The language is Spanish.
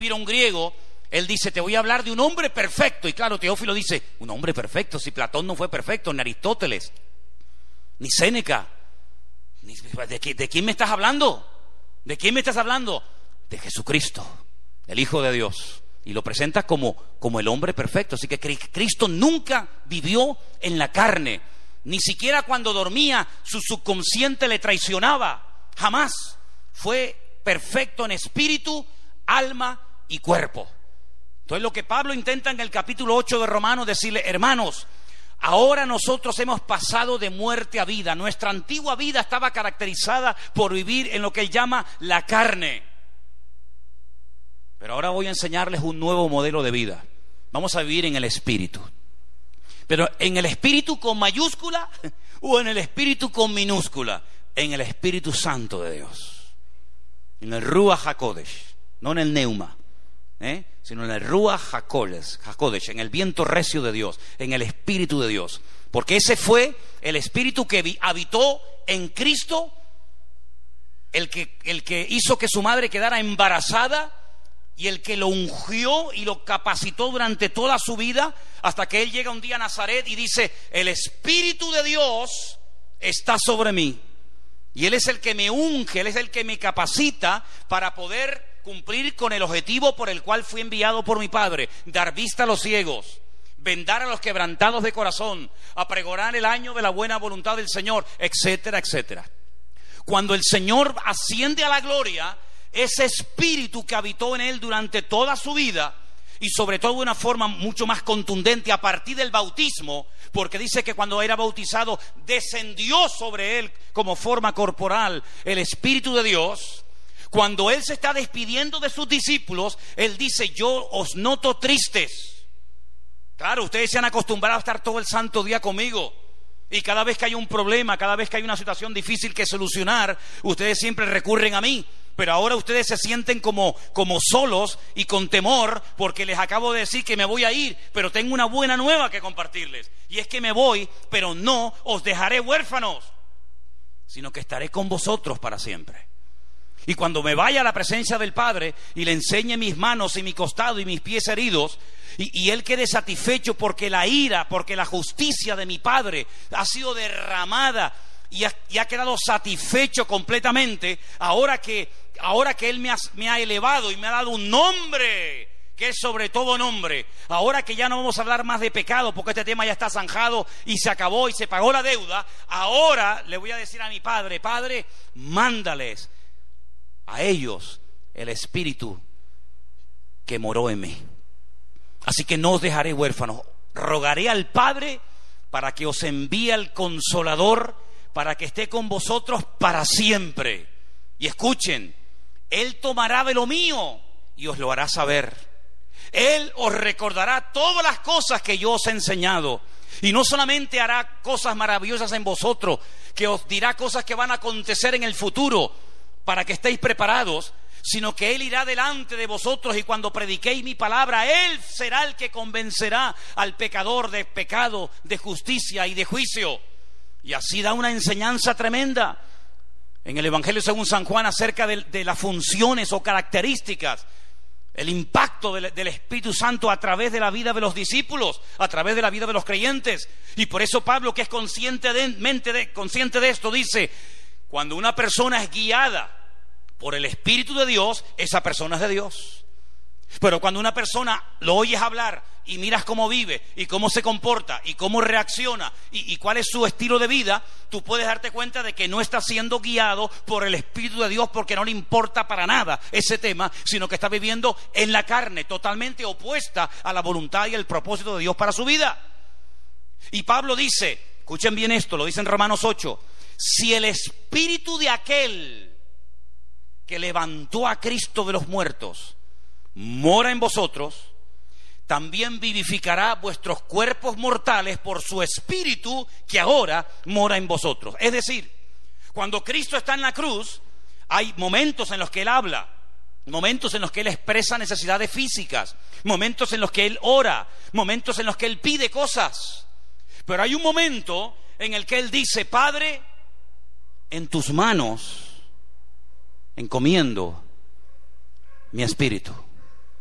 a un griego, él dice, te voy a hablar de un hombre perfecto. Y claro, Teófilo dice, un hombre perfecto, si Platón no fue perfecto, ni Aristóteles, ni Séneca, ¿de quién me estás hablando? ¿De quién me estás hablando? De Jesucristo, el Hijo de Dios. Y lo presenta como el hombre perfecto. Así que Cristo nunca vivió en la carne. Ni siquiera cuando dormía su subconsciente le traicionaba. Jamás. Fue perfecto en espíritu, alma y cuerpo. Entonces lo que Pablo intenta en el capítulo 8 de Romanos decirle, hermanos, ahora nosotros hemos pasado de muerte a vida. Nuestra antigua vida estaba caracterizada por vivir en lo que él llama la carne. Pero ahora voy a enseñarles un nuevo modelo de vida. Vamos a vivir en el espíritu. Pero en el espíritu con mayúscula o en el espíritu con minúscula. En el Espíritu Santo de Dios. En el Ruach HaKodesh, no en el Neuma, sino en el Ruach HaKodesh, en el viento recio de Dios, en el Espíritu de Dios. Porque ese fue el Espíritu que habitó en Cristo, el que hizo que su madre quedara embarazada y el que lo ungió y lo capacitó durante toda su vida, hasta que él llega un día a Nazaret y dice, el Espíritu de Dios está sobre mí. Y Él es el que me unge, Él es el que me capacita para poder cumplir con el objetivo por el cual fui enviado por mi Padre: dar vista a los ciegos, vendar a los quebrantados de corazón, a pregonar el año de la buena voluntad del Señor, etcétera, etcétera. Cuando el Señor asciende a la gloria, ese espíritu que habitó en Él durante toda su vida, y sobre todo de una forma mucho más contundente a partir del bautismo, porque dice que cuando era bautizado descendió sobre él como forma corporal el Espíritu de Dios. Cuando él se está despidiendo de sus discípulos, él dice, yo os noto tristes. Claro, ustedes se han acostumbrado a estar todo el santo día conmigo, y cada vez que hay un problema, cada vez que hay una situación difícil que solucionar, ustedes siempre recurren a mí. Pero ahora ustedes se sienten como solos y con temor, porque les acabo de decir que me voy a ir, pero tengo una buena nueva que compartirles. Y es que me voy, pero no os dejaré huérfanos, sino que estaré con vosotros para siempre. Y cuando me vaya a la presencia del Padre y le enseñe mis manos y mi costado y mis pies heridos, y Él quede satisfecho porque la ira, porque la justicia de mi Padre ha sido derramada y ha quedado satisfecho completamente, ahora que Él me ha elevado y me ha dado un nombre que es sobre todo nombre, ahora que ya no vamos a hablar más de pecado porque este tema ya está zanjado y se acabó y se pagó la deuda, ahora le voy a decir a mi Padre, Padre, mándales a ellos el Espíritu que moró en mí. Así que no os dejaré huérfanos, rogaré al Padre para que os envíe al Consolador, para que esté con vosotros para siempre. Y escuchen, Él tomará de lo mío y os lo hará saber. Él os recordará todas las cosas que yo os he enseñado. Y no solamente hará cosas maravillosas en vosotros, que os dirá cosas que van a acontecer en el futuro, para que estéis preparados, sino que Él irá delante de vosotros, y cuando prediquéis mi palabra, Él será el que convencerá al pecador de pecado, de justicia y de juicio. Y así da una enseñanza tremenda en el Evangelio según San Juan acerca de las funciones o características, el impacto del Espíritu Santo a través de la vida de los discípulos, a través de la vida de los creyentes. Y por eso Pablo, que es consciente de esto, dice, cuando una persona es guiada por el Espíritu de Dios, esa persona es de Dios. Pero cuando una persona lo oyes hablar y miras cómo vive y cómo se comporta y cómo reacciona y cuál es su estilo de vida, tú puedes darte cuenta de que no está siendo guiado por el Espíritu de Dios, porque no le importa para nada ese tema, sino que está viviendo en la carne, totalmente opuesta a la voluntad y el propósito de Dios para su vida. Y Pablo dice, escuchen bien esto, lo dice en Romanos 8, si el Espíritu de aquel que levantó a Cristo de los muertos mora en vosotros, también vivificará vuestros cuerpos mortales por su Espíritu que ahora mora en vosotros. Es decir, cuando Cristo está en la cruz, hay momentos en los que Él habla, momentos en los que Él expresa necesidades físicas, momentos en los que Él ora, momentos en los que Él pide cosas. Pero hay un momento en el que Él dice, Padre, en tus manos encomiendo mi espíritu.